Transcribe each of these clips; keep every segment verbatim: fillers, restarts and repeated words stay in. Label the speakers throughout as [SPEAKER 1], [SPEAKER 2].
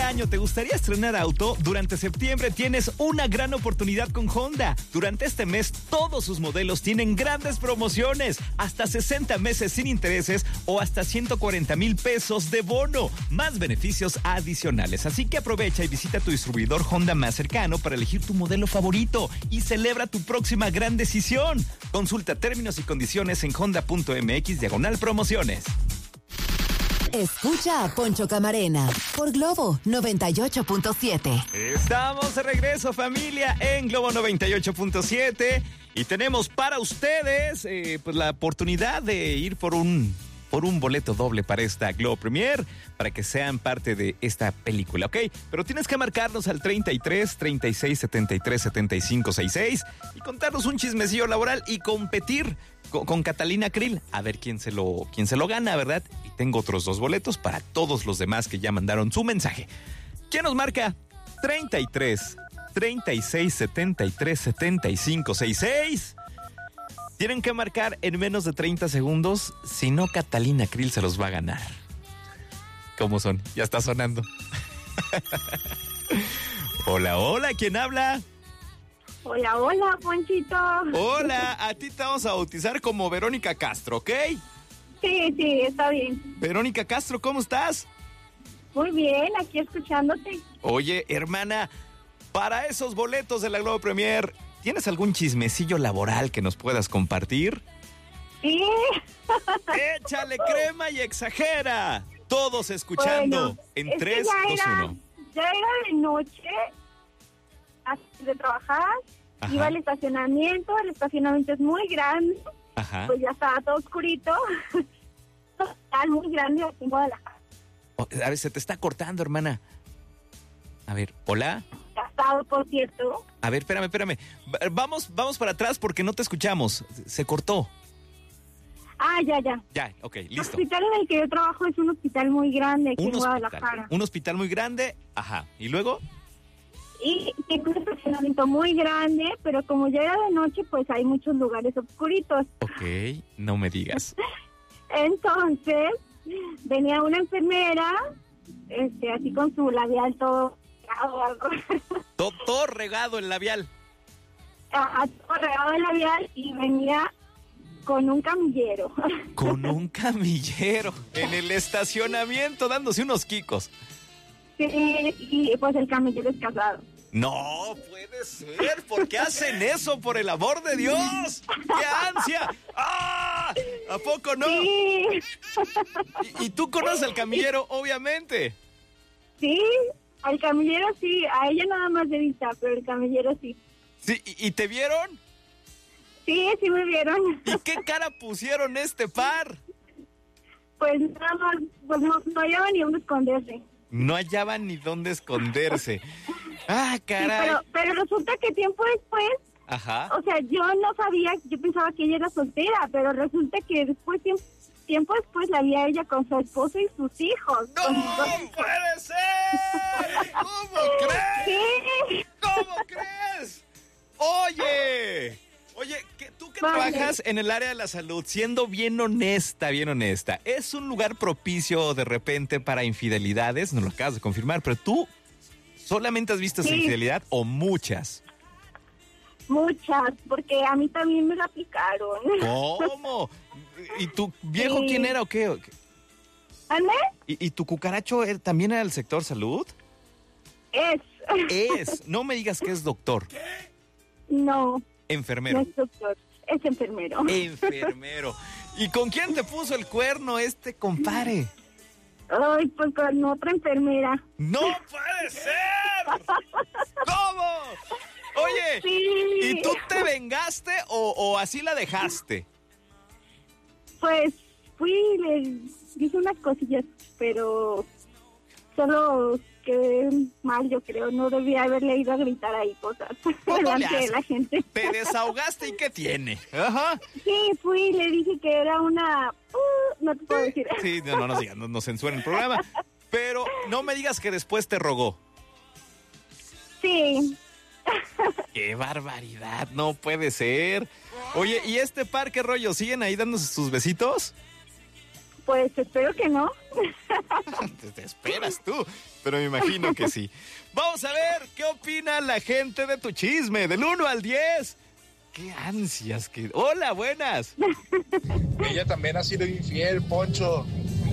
[SPEAKER 1] año te gustaría estrenar auto? Durante septiembre tienes una gran oportunidad con Honda. Durante este mes, todos sus modelos tienen grandes promociones. Hasta sesenta meses sin intereses o hasta ciento cuarenta mil pesos de bono. Más beneficios adicionales. Así que aprovecha y visita tu distribuidor Honda más cercano para elegir tu modelo favorito y celebra tu próxima gran decisión. Consulta términos y condiciones en honda.mx diagonal promociones.
[SPEAKER 2] Escucha a Poncho Camarena por Globo noventa y ocho punto siete.
[SPEAKER 1] Estamos de regreso, familia, en Globo noventa y ocho punto siete y tenemos para ustedes eh, pues la oportunidad de ir por un por un boleto doble para esta Globo Premier, para que sean parte de esta película, ¿ok? Pero tienes que marcarnos al treinta y tres, treinta y seis, setenta y tres, setenta y cinco, sesenta y seis y contarnos un chismecillo laboral y competir con, con Catalina Krill, a ver quién se lo quién se lo gana, ¿verdad? Y tengo otros dos boletos para todos los demás que ya mandaron su mensaje. ¿Quién nos marca? treinta y tres, treinta y seis, setenta y tres, setenta y cinco, sesenta y seis. Tienen que marcar en menos de treinta segundos, si no Catalina Krill se los va a ganar. ¿Cómo son? Ya está sonando. Hola, hola, ¿quién habla?
[SPEAKER 3] Hola, hola, Ponchito.
[SPEAKER 1] Hola, a ti te vamos a bautizar como Verónica Castro, ¿ok?
[SPEAKER 3] Sí, sí, está bien.
[SPEAKER 1] Verónica Castro, ¿cómo estás?
[SPEAKER 3] Muy bien, aquí escuchándote.
[SPEAKER 1] Oye, hermana, para esos boletos de la Globo Premier, ¿tienes algún chismecillo laboral que nos puedas compartir?
[SPEAKER 3] Sí.
[SPEAKER 1] ¡Échale crema y exagera! Todos escuchando
[SPEAKER 3] Bueno,
[SPEAKER 1] en tres, dos, uno.
[SPEAKER 3] Ya era de noche, antes de trabajar,
[SPEAKER 1] Ajá.
[SPEAKER 3] Iba al estacionamiento, el estacionamiento es muy grande,
[SPEAKER 1] Ajá.
[SPEAKER 3] pues ya estaba todo oscurito, está muy grande aquí en Guadalajara.
[SPEAKER 1] Oh, a ver, se te está cortando, hermana. A ver, ¿hola?
[SPEAKER 3] Gastado, por cierto.
[SPEAKER 1] A ver, espérame, espérame. Vamos, vamos para atrás porque no te escuchamos. Se cortó.
[SPEAKER 3] Ah, ya, ya.
[SPEAKER 1] Ya, ok,
[SPEAKER 3] El
[SPEAKER 1] listo.
[SPEAKER 3] hospital en el que yo trabajo es un hospital muy grande aquí
[SPEAKER 1] Un
[SPEAKER 3] en
[SPEAKER 1] hospital,
[SPEAKER 3] Guadalajara.
[SPEAKER 1] un hospital muy grande, ajá. ¿Y luego?
[SPEAKER 3] Y tiene un estacionamiento muy grande, pero como ya era de noche, pues hay muchos lugares oscuritos.
[SPEAKER 1] Ok, no me digas.
[SPEAKER 3] Entonces, venía una enfermera, este, así con su labial todo regado,
[SPEAKER 1] Todo, todo regado el labial.
[SPEAKER 3] Ajá, todo regado el labial, y venía con un camillero.
[SPEAKER 1] Con un camillero en el estacionamiento dándose unos quicos.
[SPEAKER 3] Sí, y pues el camillero es casado.
[SPEAKER 1] No puede ser, ¿por qué hacen eso? Por el amor de Dios, qué ansia. ¡Ah! ¿A poco no?
[SPEAKER 3] Sí.
[SPEAKER 1] ¿Y, y tú conoces al camillero, obviamente?
[SPEAKER 3] Sí, al camillero sí, a ella nada más de vista, pero el camillero sí.
[SPEAKER 1] Sí, ¿y, y te vieron?
[SPEAKER 3] Sí, sí me vieron.
[SPEAKER 1] ¿Y qué cara pusieron este par?
[SPEAKER 3] Pues nada más, pues no, no hallaba ni dónde esconderse.
[SPEAKER 1] No hallaban ni dónde esconderse. Ah,
[SPEAKER 3] Sí,
[SPEAKER 1] caray.
[SPEAKER 3] pero, pero resulta que tiempo después,
[SPEAKER 1] Ajá.
[SPEAKER 3] o sea, yo no sabía, yo pensaba que ella era soltera, pero resulta que después, tiempo, tiempo después la vi a ella con su esposo y sus hijos.
[SPEAKER 1] ¡No
[SPEAKER 3] Con sus dos hijos.
[SPEAKER 1] puede ser! ¿Cómo crees?
[SPEAKER 3] Sí.
[SPEAKER 1] ¿Cómo crees? Oye, oye, que tú que
[SPEAKER 3] Vale.
[SPEAKER 1] trabajas en el área de la salud, siendo bien honesta, bien honesta, ¿es un lugar propicio de repente para infidelidades? Nos lo acabas de confirmar, pero tú solamente has visto esa
[SPEAKER 3] Sí.
[SPEAKER 1] infidelidad o muchas.
[SPEAKER 3] Muchas, porque a mí también me la aplicaron.
[SPEAKER 1] ¿Cómo? ¿Y tu viejo
[SPEAKER 3] Sí.
[SPEAKER 1] quién era o qué?
[SPEAKER 3] ¿Ande?
[SPEAKER 1] ¿Y, y tu cucaracho eh, también era del sector salud?
[SPEAKER 3] Es.
[SPEAKER 1] Es, no me digas que es doctor.
[SPEAKER 3] No, no
[SPEAKER 1] Enfermero.
[SPEAKER 3] es doctor, es enfermero.
[SPEAKER 1] Enfermero. ¿Y con quién te puso el cuerno este compadre?
[SPEAKER 3] Ay, pues con otra enfermera.
[SPEAKER 1] ¡No puede ser! ¿Cómo? Oye,
[SPEAKER 3] Sí.
[SPEAKER 1] ¿y tú te vengaste o, o así la dejaste?
[SPEAKER 3] Pues fui y le dije unas cosillas, pero solo quedé mal, yo creo. No debía haberle ido a gritar ahí cosas
[SPEAKER 1] ¿Cómo le
[SPEAKER 3] delante de
[SPEAKER 1] haces?
[SPEAKER 3] la gente.
[SPEAKER 1] Te desahogaste y ¿qué tiene? Ajá.
[SPEAKER 3] Sí, fui y le dije que era una... uh, no te puedo decir.
[SPEAKER 1] Sí, no, no nos digas, no nos censuren el programa. Pero no me digas que después te rogó.
[SPEAKER 3] Sí.
[SPEAKER 1] ¡Qué barbaridad! No puede ser. Oye, ¿y este par qué rollo? ¿Siguen ahí dándose sus besitos?
[SPEAKER 3] Pues espero que no.
[SPEAKER 1] Te, te esperas tú, pero me imagino que sí. Vamos a ver qué opina la gente de tu chisme, del uno al diez. ¡Qué ansias! Que... Hola, buenas.
[SPEAKER 4] Ella también ha sido infiel, Poncho.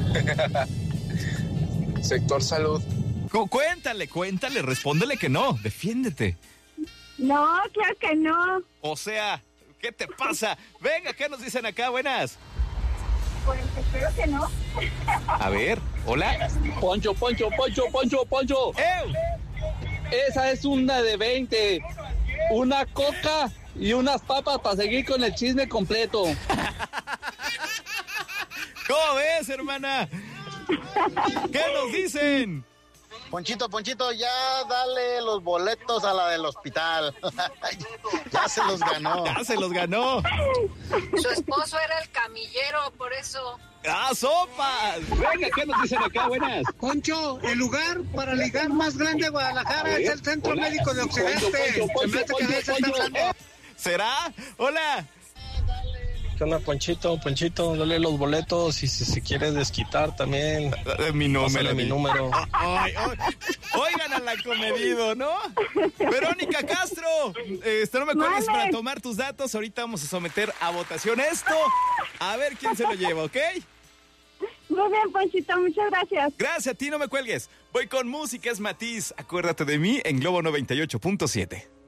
[SPEAKER 4] Sector salud.
[SPEAKER 1] Cu- cuéntale, cuéntale, respóndele que no, defiéndete.
[SPEAKER 3] No, claro que no.
[SPEAKER 1] O sea, ¿qué te pasa? Venga, ¿qué nos dicen acá? Buenas.
[SPEAKER 3] Pues espero que no.
[SPEAKER 1] A ver, hola.
[SPEAKER 5] Poncho, Poncho, Poncho, Poncho, Poncho.
[SPEAKER 1] ¡Ew!
[SPEAKER 5] Esa es una de veinte. Una coca y unas papas para seguir con el chisme completo.
[SPEAKER 1] ¿Cómo ves, hermana? ¿Qué nos dicen?
[SPEAKER 6] Ponchito, Ponchito, ya dale los boletos a la del hospital. Ya se los ganó.
[SPEAKER 1] Ya se los ganó.
[SPEAKER 7] Su esposo era el camillero, por eso.
[SPEAKER 1] ¡Ah, sopas!
[SPEAKER 5] Venga, ¿qué nos dicen acá? Buenas.
[SPEAKER 8] Poncho, el lugar para ligar más grande de Guadalajara es el Centro
[SPEAKER 5] Hola.
[SPEAKER 8] Médico de Occidente.
[SPEAKER 5] Poncho, Poncho,
[SPEAKER 8] Se me hace que
[SPEAKER 5] Poncho,
[SPEAKER 8] de eso está
[SPEAKER 5] Poncho,
[SPEAKER 8] hablando.
[SPEAKER 5] eh.
[SPEAKER 1] ¿Será? Hola.
[SPEAKER 9] ¿Qué onda, Ponchito? Ponchito, dale los boletos y si se quiere desquitar también,
[SPEAKER 1] Eh, Mi número.
[SPEAKER 9] pásale mi número.
[SPEAKER 1] Ay, ay. Oigan al acomedido, ¿no? Verónica Castro, este, no me cuelgues
[SPEAKER 3] Vale.
[SPEAKER 1] para tomar tus datos. Ahorita vamos a someter a votación esto. A ver quién se lo lleva, ¿ok?
[SPEAKER 3] Muy bien, Ponchito, muchas gracias.
[SPEAKER 1] Gracias a ti, no me cuelgues. Voy con música, es Matiz. Acuérdate de mí en Globo noventa y ocho punto siete.